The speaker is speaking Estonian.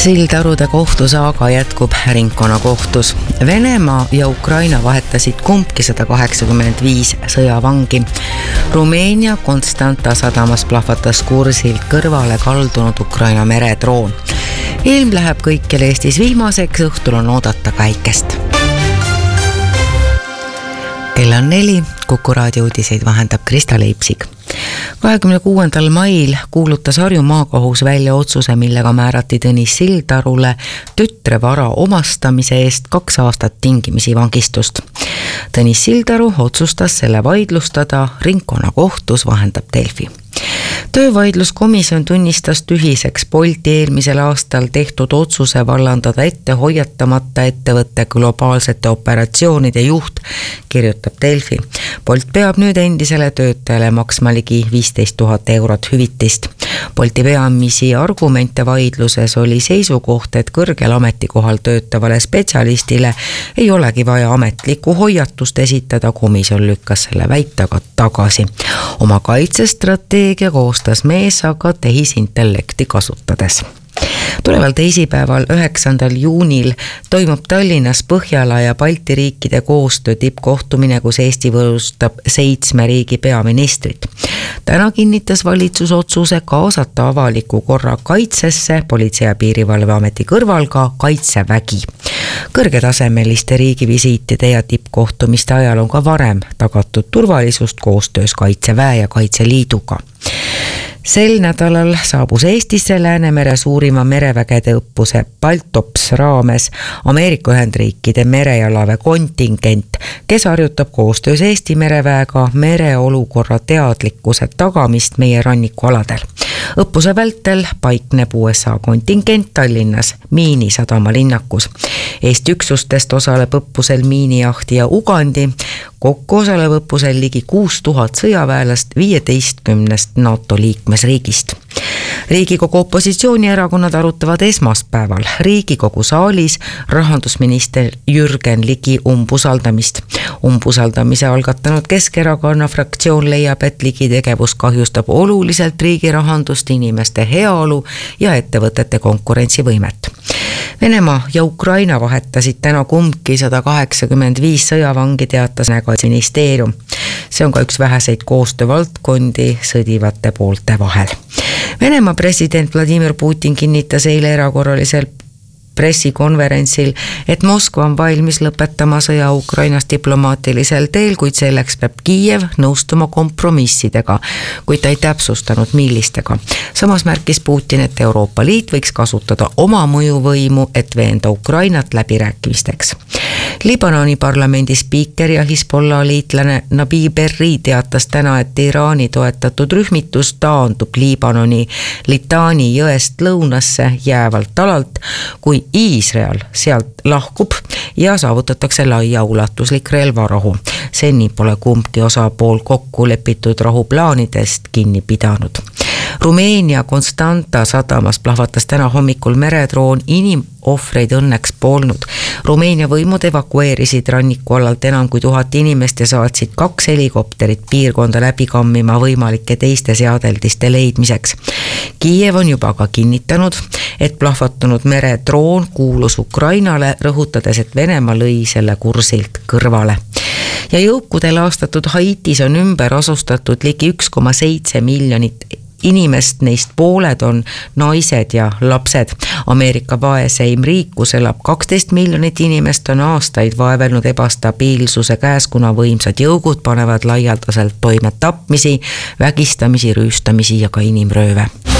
Sildarude kohtusaaga jätkub ringkonnakohtus. Venemaa ja Ukraina vahetasid kumbki 185 sõjavangi. Rumeenia Constanta sadamas plahvatas kursilt kõrvale kaldunud Ukraina meredroon. Ilm läheb kõikjal Eestis vihmaseks, õhtul on oodata päikest. Kell on 4, Kuku raadio uudiseid vahendab Krista Leipsig. 26. mail kuulutas Harju maakohus välja otsuse, millega määrati Tõnis Sildarule tütre vara omastamise eest 2 aastat tingimisi vangistust. Tõnis Sildaru otsustas selle vaidlustada ringkonnakohtus, vahendab Delfi. Töövaidluskomisjon tunnistas tühiseks Bolti eelmisel aastal tehtud otsuse vallandada ette hoiatamata ettevõtte globaalsete operatsioonide juht, kirjutab Delfi. Bolt peab nüüd endisele töötajale maksma ligi 15 000 eurot hüvitist. Bolti peamisi argumente vaidluses oli seisukoht, et kõrgel ametikohal töötavale spetsialistile ei olegi vaja ametlikku hoiatust esitada, komisjon lükkas selle väitega tagasi. Oma kaitsestrateegia koostas mees aga tehisintellekti kasutades. Tuleval teisipäeval 9. juunil toimub Tallinnas Põhjala ja Balti riikide koostöö tippkohtumine, kus Eesti võõrustab 7 riigi peaministrit. Täna kinnitas valitsus otsuse kaasata avaliku korra kaitsesse Politsei- ja Piirivalveameti kõrval ka Kaitsevägi. Kõrgetasemeliste riigivisiitide ja tippkohtumiste ajal on ka varem tagatud turvalisust koostöös Kaitseväe ja Kaitseliiduga. Sel nädalal saabus Eestisse Läänemere suurima merevägede õppuse Baltops raames Ameerika Ühendriikide merejalaväe kontingent, kes harjutab koostöös Eesti mereväega mereolukorra teadlikkuse tagamist meie rannikualadel. Õppuse vältel paikneb USA kontingent Tallinnas Miinisadama linnakus. Eesti üksustest osaleb õppusel Miinijahti ja Ugandi. Kokku osaleb õppusel ligi 6000 sõjaväelast 15 NATO liikmesriigist. Riigikogu opositsioonierakonnad arutavad esmaspäeval Riigikogu saalis rahandusminister Jürgen Ligi umbusaldamist. Umbusaldamise algatanud Keskerakonna fraktsioon leiab, et Ligi tegevus kahjustab oluliselt riigi rahandust, inimeste heaolu ja ettevõtete konkurentsivõimet. Venemaa ja Ukraina vahetasid täna kumbki 185 sõjavangi, teatas Kaitseministeerium. See on ka üks väheseid koostöövaldkondi sõdivate poolte vahel. Venemaa president Vladimir Putin kinnitas eile erakorralisel pressikonverentsil, et Moskva on valmis lõpetama sõja Ukrainas diplomaatilisel teel, kuid selleks peab Kiiev nõustuma kompromissidega, kuid ta ei täpsustanud millistega. Samas märkis Putin, et Euroopa Liit võiks kasutada oma mõjuvõimu, et veenda Ukrainat läbirääkimisteks. Libanoni parlamendi spiiker ja Hezbollah liitlane Nabi Berri teatas täna, et Iraani toetatud rühmitus taandub Liibanoni Litani jõest lõunasse jäävalt alalt, kui Iisrael sealt lahkub ja saavutatakse laiaulatuslik relvarahu. Seni pole kumbki osapool kokku lepitud rahuplaanidest kinni pidanud. Rumeenia Constanta sadamas plahvatas täna hommikul meredroon, inimohvreid õnneks polnud. Rumeenia võimud evakueerisid rannikualalt enam kui 1000 inimest ja saatsid 2 helikopterit piirkonda läbi kammima võimalike teiste seadeldiste leidmiseks. Kiiev on juba ka kinnitanud, et plahvatunud meredroon kuulus Ukrainale, rõhutades, et Venemaa lõi selle kursilt kõrvale. Ja jõukudel aastatud Haitis on ümber asustatud ligi 1,7 miljonit inimest, neist pooled on naised ja lapsed. Ameerika vaeseim riik, kus elab 12 miljonit inimest, on aastaid vaevelnud ebastabiilsuse käes, kuna võimsad jõugud panevad laialdaselt toime tapmisi, vägistamisi, rüüstamisi ja ka inimrööve.